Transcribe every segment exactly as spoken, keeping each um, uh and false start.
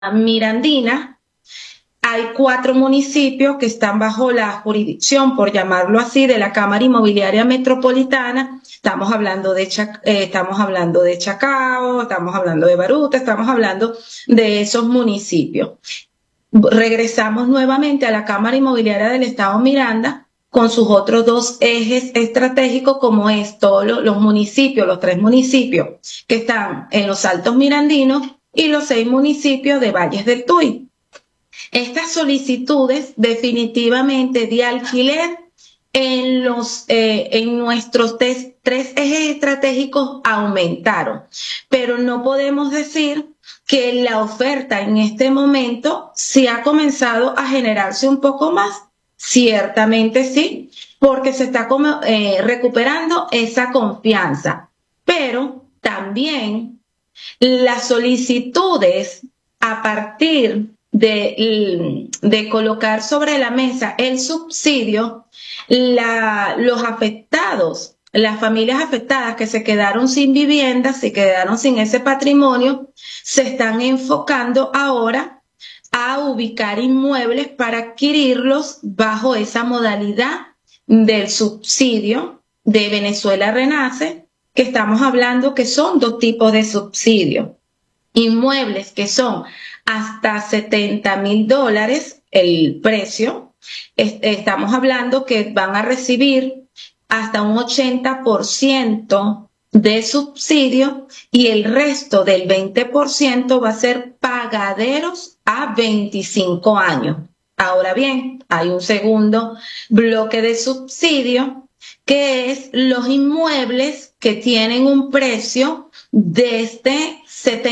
Mirandina. Hay cuatro municipios que están bajo la jurisdicción, por llamarlo así, de la Cámara Inmobiliaria Metropolitana. Estamos hablando de, Chac eh, estamos hablando de Chacao, estamos hablando de Baruta, estamos hablando de esos municipios. Regresamos nuevamente a la Cámara Inmobiliaria del Estado Miranda con sus otros dos ejes estratégicos, como es todos los, los municipios, los tres municipios que están en los Altos Mirandinos y los seis municipios de Valles del Tuy. Estas solicitudes definitivamente de alquiler en, los, eh, en nuestros tres, tres ejes estratégicos aumentaron, pero no podemos decir que la oferta en este momento se ha comenzado a generarse un poco más. Ciertamente sí, porque se está como, eh, recuperando esa confianza, pero también las solicitudes a partir de, de colocar sobre la mesa el subsidio, la, los afectados, las familias afectadas que se quedaron sin vivienda, se quedaron sin ese patrimonio, se están enfocando ahora a ubicar inmuebles para adquirirlos bajo esa modalidad del subsidio de Venezuela Renace, que estamos hablando que son dos tipos de subsidio. Inmuebles que son hasta setenta mil dólares el precio, estamos hablando que van a recibir hasta un ochenta por ciento de subsidio y el resto del veinte por ciento va a ser pagaderos a veinticinco años. Ahora bien, hay un segundo bloque de subsidio que es los inmuebles que tienen un precio desde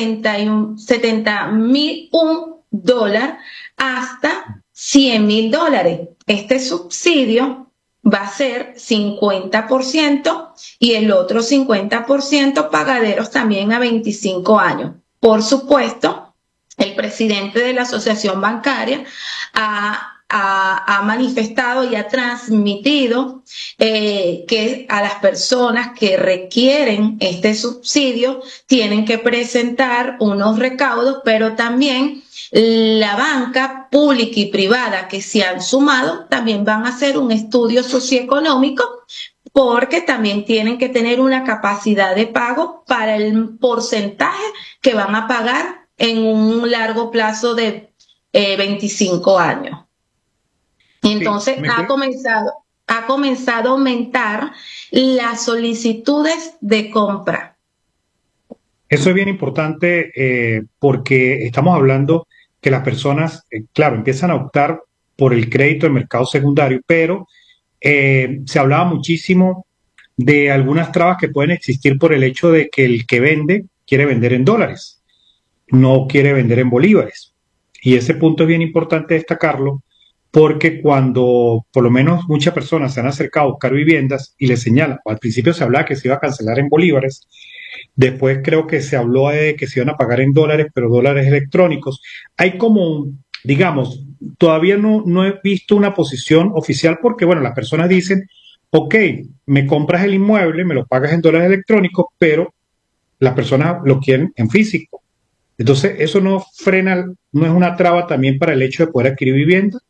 setenta mil un dólar hasta cien mil dólares. Este subsidio va a ser cincuenta por ciento y el otro cincuenta por ciento pagaderos también a veinticinco años. Por supuesto, el presidente de la Asociación Bancaria ha Ha, ha manifestado y ha transmitido eh, que a las personas que requieren este subsidio tienen que presentar unos recaudos, pero también la banca pública y privada que se han sumado también van a hacer un estudio socioeconómico, porque también tienen que tener una capacidad de pago para el porcentaje que van a pagar en un largo plazo de eh, veinticinco años. Entonces Sí, ha comenzado, ha comenzado a aumentar las solicitudes de compra. eso es bien importante eh, porque estamos hablando que las personas, eh, claro, empiezan a optar por el crédito del mercado secundario, pero eh, se hablaba muchísimo de algunas trabas que pueden existir por el hecho de que el que vende quiere vender en dólares, no quiere vender en bolívares. Y ese punto es bien importante destacarlo porque cuando por lo menos muchas personas se han acercado a buscar viviendas y les señalan, al principio se hablaba que se iba a cancelar en bolívares, después creo que se habló de que se iban a pagar en dólares, pero dólares electrónicos. Hay como, digamos, todavía no, no he visto una posición oficial porque, bueno, las personas dicen, ok, me compras el inmueble, me lo pagas en dólares electrónicos, pero las personas lo quieren en físico. Entonces, eso no frena, no es una traba también para el hecho de poder adquirir vivienda.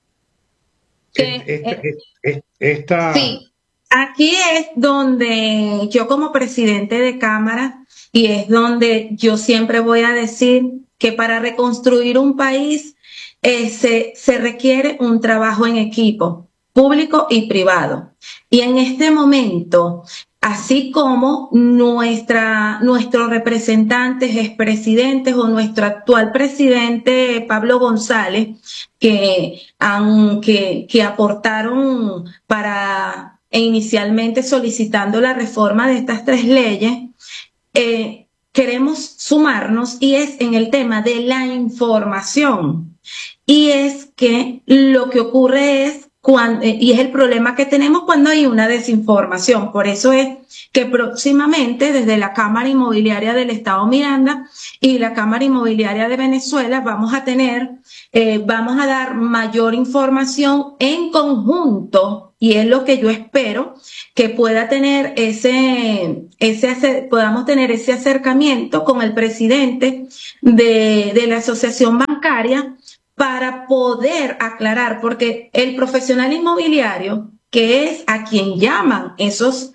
Que, Esta, eh, esta, esta, sí, aquí es donde yo como presidente de Cámara y es donde yo siempre voy a decir que para reconstruir un país eh, se, se requiere un trabajo en equipo, público y privado. Y en este momento, así como nuestra, nuestros representantes, expresidentes o nuestro actual presidente Pablo González, que, han, que, que aportaron para e inicialmente solicitando la reforma de estas tres leyes, eh, queremos sumarnos y es en el tema de la información. Y es que lo que ocurre es Cuando, y es el problema que tenemos cuando hay una desinformación. Por eso es que próximamente desde la Cámara Inmobiliaria del Estado Miranda y la Cámara Inmobiliaria de Venezuela vamos a tener, eh, vamos a dar mayor información en conjunto y es lo que yo espero que pueda tener ese, ese, podamos tener ese acercamiento con el presidente de, de la asociación bancaria para poder aclarar, porque el profesional inmobiliario, que es a quien llaman esos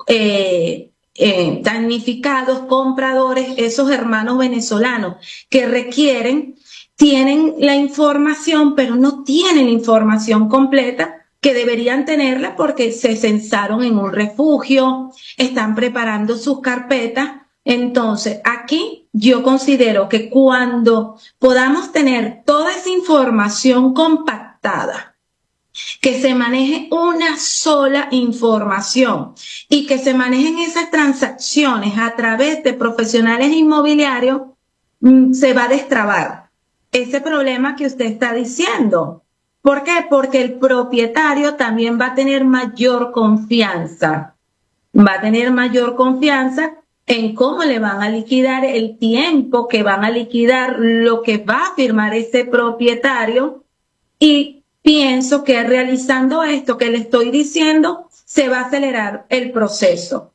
eh, eh, damnificados, compradores, esos hermanos venezolanos que requieren, tienen la información, pero no tienen la información completa que deberían tenerla porque se censaron en un refugio, están preparando sus carpetas. Entonces, aquí yo considero que cuando podamos tener toda esa información compactada, que se maneje una sola información y que se manejen esas transacciones a través de profesionales inmobiliarios, se va a destrabar ese problema que usted está diciendo. ¿Por qué? Porque el propietario también va a tener mayor confianza, va a tener mayor confianza en cómo le van a liquidar el tiempo que van a liquidar lo que va a firmar ese propietario, y pienso que realizando esto que le estoy diciendo se va a acelerar el proceso.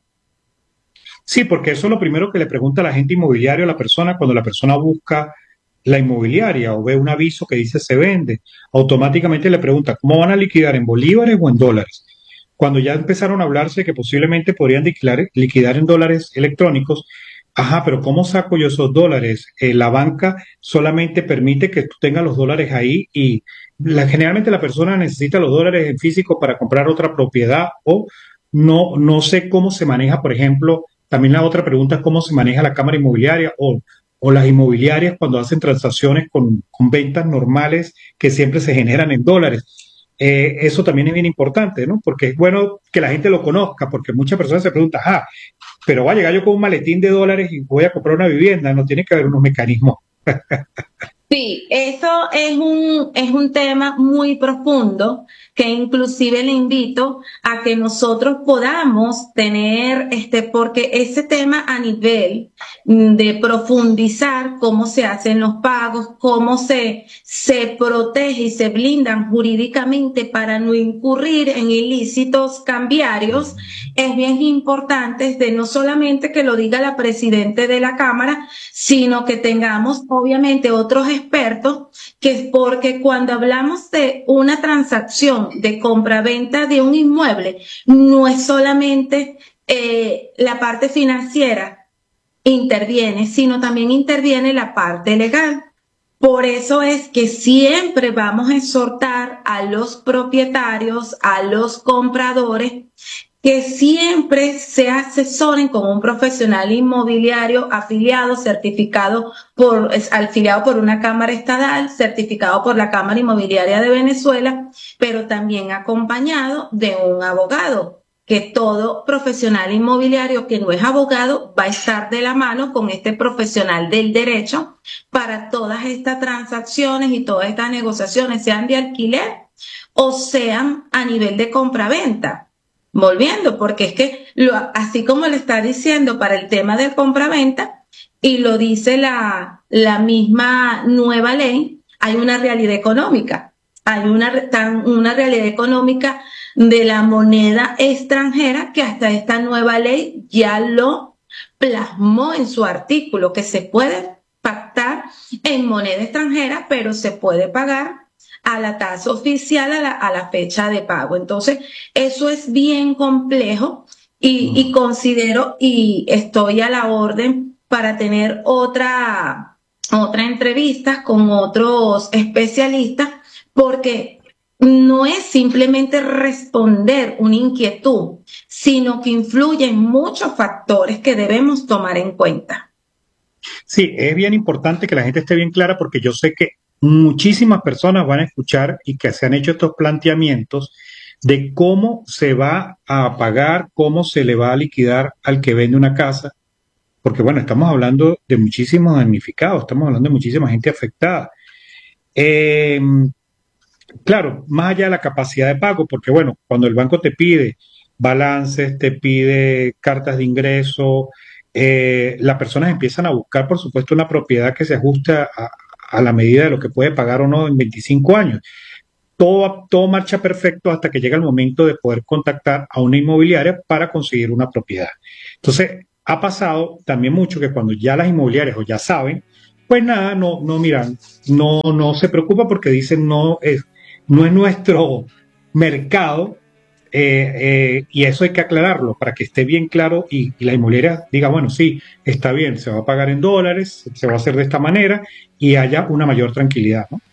Sí, porque eso es lo primero que le pregunta el agente inmobiliario a la persona cuando la persona busca la inmobiliaria o ve un aviso que dice se vende. Automáticamente le pregunta, ¿cómo van a liquidar? ¿En bolívares o en dólares? Cuando ya empezaron a hablarse que posiblemente podrían liquidar, liquidar en dólares electrónicos, ajá, pero ¿cómo saco yo esos dólares? Eh, la banca solamente permite que tú tengas los dólares ahí y la, generalmente la persona necesita los dólares en físico para comprar otra propiedad o no, no sé cómo se maneja, por ejemplo, también la otra pregunta es cómo se maneja la cámara inmobiliaria o, o las inmobiliarias cuando hacen transacciones con, con ventas normales que siempre se generan en dólares. Eh, eso también es bien importante, ¿no? Porque es bueno que la gente lo conozca, porque muchas personas se preguntan, ah, pero va a llegar yo con un maletín de dólares y voy a comprar una vivienda, no tiene que haber unos mecanismos. Sí, eso es un, es un tema muy profundo que inclusive le invito a que nosotros podamos tener, este, porque ese tema a nivel de profundizar cómo se hacen los pagos, cómo se, se protege y se blindan jurídicamente para no incurrir en ilícitos cambiarios, es bien importante de no solamente que lo diga la presidenta de la Cámara, sino que tengamos obviamente otros expertos, que es porque cuando hablamos de una transacción de compra-venta de un inmueble, no es solamente eh, la parte financiera interviene, sino también interviene la parte legal. Por eso es que siempre vamos a exhortar a los propietarios, a los compradores, que siempre se asesoren con un profesional inmobiliario afiliado, certificado por, afiliado por una cámara estatal, certificado por la Cámara Inmobiliaria de Venezuela, pero también acompañado de un abogado, que todo profesional inmobiliario que no es abogado va a estar de la mano con este profesional del derecho para todas estas transacciones y todas estas negociaciones, sean de alquiler o sean a nivel de compra-venta. Volviendo, porque es que lo, así como le está diciendo para el tema del compraventa y lo dice la, la misma nueva ley, hay una realidad económica, hay una, tan, una realidad económica de la moneda extranjera que hasta esta nueva ley ya lo plasmó en su artículo, que se puede pactar en moneda extranjera, pero se puede pagar a la tasa oficial, a la, a la fecha de pago. Entonces, eso es bien complejo y, mm. y considero y estoy a la orden para tener otra, otra entrevista con otros especialistas, porque no es simplemente responder una inquietud, sino que influyen muchos factores que debemos tomar en cuenta. Sí, es bien importante que la gente esté bien clara, porque yo sé que muchísimas personas van a escuchar y que se han hecho estos planteamientos de cómo se va a pagar, cómo se le va a liquidar al que vende una casa, porque bueno, estamos hablando de muchísimos damnificados, estamos hablando de muchísima gente afectada. Eh, claro, más allá de la capacidad de pago, porque bueno, cuando el banco te pide balances, te pide cartas de ingreso, eh, las personas empiezan a buscar, por supuesto, una propiedad que se ajuste a, a la medida de lo que puede pagar o no en veinticinco años. todo, todo marcha perfecto hasta que llega el momento de poder contactar a una inmobiliaria para conseguir una propiedad. Entonces, ha pasado también mucho que cuando ya las inmobiliarias o ya saben, pues nada, no, no miran, no, no se preocupa porque dicen no es, no es nuestro mercado, eh, eh, y eso hay que aclararlo para que esté bien claro y, y la inmobiliaria diga, bueno, sí, está bien, se va a pagar en dólares, se va a hacer de esta manera y haya una mayor tranquilidad, ¿no?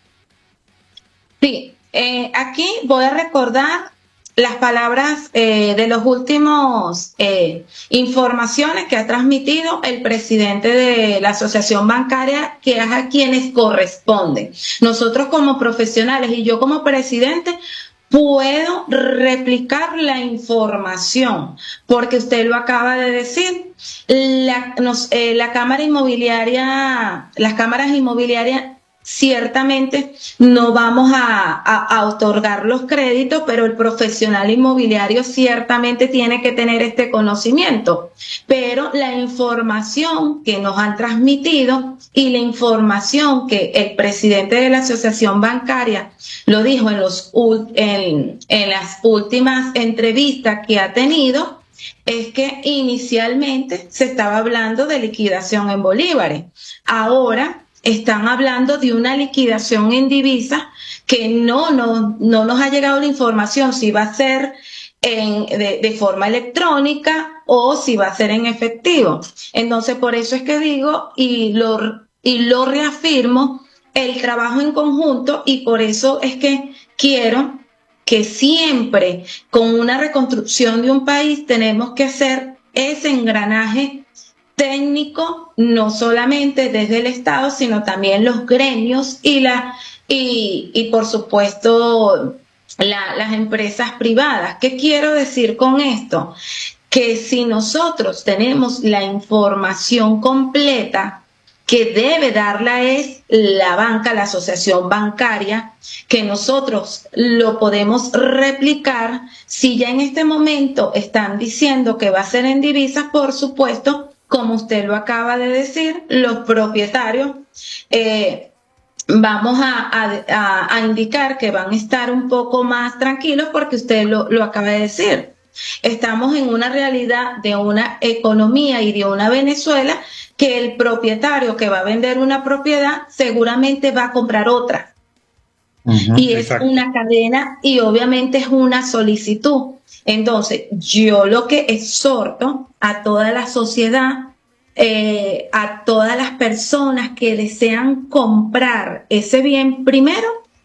Sí, eh, aquí voy a recordar las palabras eh, de los últimos eh, informaciones que ha transmitido el presidente de la Asociación Bancaria, que es a quienes corresponden. Nosotros como profesionales y yo como presidente puedo replicar la información, porque usted lo acaba de decir, la, nos, eh, la Cámara Inmobiliaria, las cámaras inmobiliarias ciertamente no vamos a, a, a otorgar los créditos, pero el profesional inmobiliario ciertamente tiene que tener este conocimiento. Pero la información que nos han transmitido y la información que el presidente de la Asociación Bancaria lo dijo en, los, en, en las últimas entrevistas que ha tenido, es que inicialmente se estaba hablando de liquidación en bolívares. Ahora están hablando de una liquidación en divisas que no, no, no nos ha llegado la información si va a ser en, de, de forma electrónica o si va a ser en efectivo. Entonces, por eso es que digo y lo, y lo reafirmo, el trabajo en conjunto, y por eso es que quiero que siempre con una reconstrucción de un país tenemos que hacer ese engranaje técnico, no solamente desde el Estado, sino también los gremios y, la, y, y por supuesto la, las empresas privadas. ¿Qué quiero decir con esto? Que si nosotros tenemos la información completa, que debe darla es la banca, la asociación bancaria, que nosotros lo podemos replicar. Si ya en este momento están diciendo que va a ser en divisas, por supuesto, como usted lo acaba de decir, los propietarios eh, vamos a, a, a indicar que van a estar un poco más tranquilos porque usted lo, lo acaba de decir. Estamos en una realidad de una economía y de una Venezuela que el propietario que va a vender una propiedad seguramente va a comprar otra. Uh-huh, y es exacto. Una cadena y obviamente es una solicitud. Entonces, yo lo que exhorto a toda la sociedad, eh, a todas las personas que desean comprar ese bien, primero,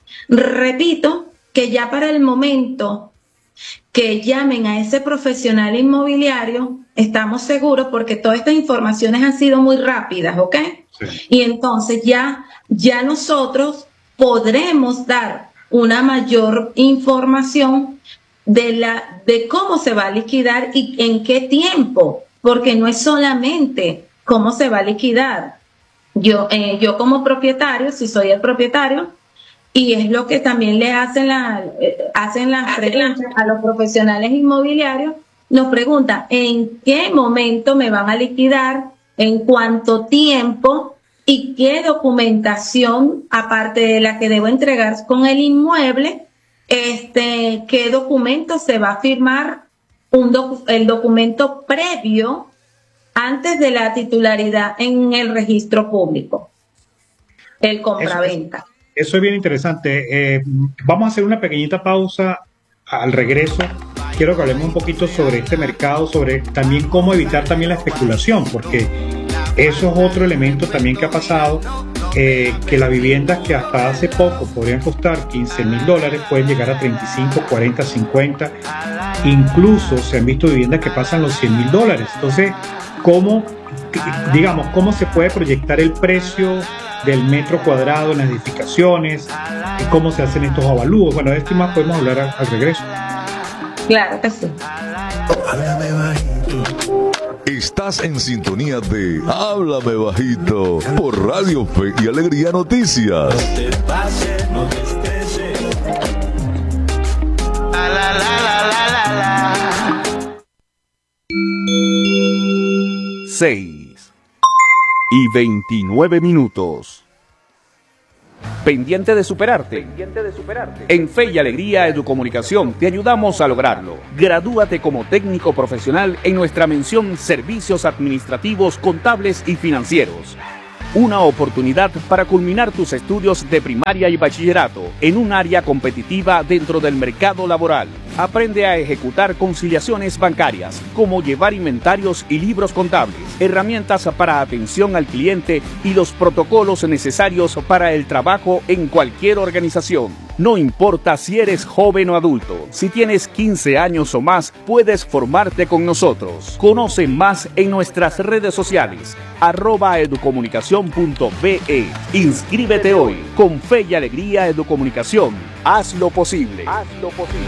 repito, que ya para el momento que llamen a ese profesional inmobiliario, estamos seguros porque todas estas informaciones han sido muy rápidas, ¿ok? Sí. Y entonces ya, ya nosotros podremos dar una mayor información de, la, de cómo se va a liquidar y en qué tiempo, porque no es solamente cómo se va a liquidar. Yo, eh, yo como propietario, si soy el propietario, y es lo que también le hacen, la, eh, hacen las preguntas a los profesionales inmobiliarios, nos preguntan en qué momento me van a liquidar, en cuánto tiempo y qué documentación, aparte de la que debo entregar con el inmueble, este, qué documento se va a firmar, un docu el documento previo antes de la titularidad en el registro público, el compraventa. Eso, eso es bien interesante. Eh, vamos a hacer una pequeñita pausa. Al regreso quiero que hablemos un poquito sobre este mercado, sobre también cómo evitar también la especulación, porque eso es otro elemento también que ha pasado, eh, que las viviendas que hasta hace poco podrían costar quince mil dólares pueden llegar a treinta y cinco, cuarenta, cincuenta, incluso se han visto viviendas que pasan los cien mil dólares. Entonces, ¿cómo, digamos, cómo se puede proyectar el precio del metro cuadrado en las edificaciones y cómo se hacen estos avalúos? Bueno, de esto y más podemos hablar al, al regreso. Claro que sí. Háblame bajito. Estás en sintonía de Háblame Bajito por Radio Fe y Alegría Noticias. No te pases, no te estreses. La, la, la, la, la, la. seis y veintinueve minutos. ¿Pendiente de superarte? ¿Pendiente de superarte? En Fe y Alegría Educomunicación te ayudamos a lograrlo. Gradúate como técnico profesional en nuestra mención Servicios Administrativos, Contables y Financieros. Una oportunidad para culminar tus estudios de primaria y bachillerato en un área competitiva dentro del mercado laboral. Aprende a ejecutar conciliaciones bancarias, como llevar inventarios y libros contables, herramientas para atención al cliente y los protocolos necesarios para el trabajo en cualquier organización. No importa si eres joven o adulto, si tienes quince años o más, puedes formarte con nosotros. Conoce más en nuestras redes sociales, arroba educomunicación punto be. Inscríbete hoy. Con Fe y Alegría Educomunicación. Haz lo posible. Haz lo posible.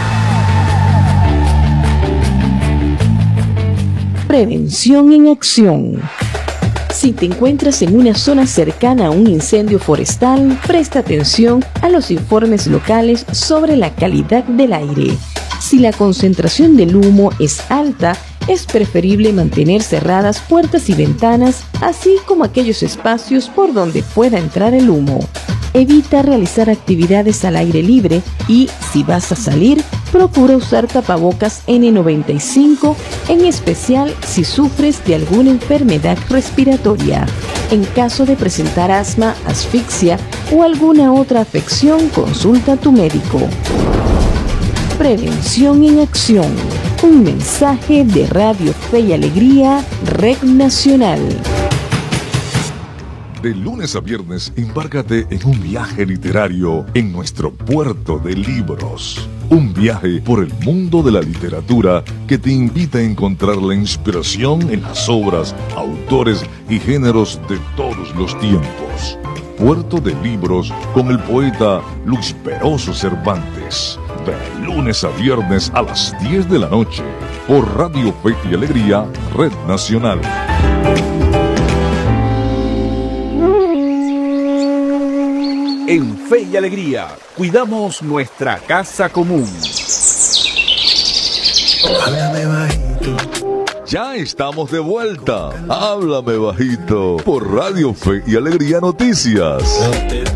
Prevención en acción. Si te encuentras en una zona cercana a un incendio forestal, presta atención a los informes locales sobre la calidad del aire. Si la concentración del humo es alta, es preferible mantener cerradas puertas y ventanas, así como aquellos espacios por donde pueda entrar el humo. Evita realizar actividades al aire libre y, si vas a salir, procura usar tapabocas ene noventa y cinco, en especial si sufres de alguna enfermedad respiratoria. En caso de presentar asma, asfixia o alguna otra afección, consulta a tu médico. Prevención en acción. Un mensaje de Radio Fe y Alegría, Red Nacional. De lunes a viernes, embárcate en un viaje literario en nuestro puerto de libros. Un viaje por el mundo de la literatura que te invita a encontrar la inspiración en las obras, autores y géneros de todos los tiempos. Puerto de Libros con el poeta Luis Peroso Cervantes. De lunes a viernes a las diez de la noche por Radio Fe y Alegría, Red Nacional. En Fe y Alegría, cuidamos nuestra casa común. Háblame bajito. Ya estamos de vuelta. Háblame bajito por Radio Fe y Alegría Noticias.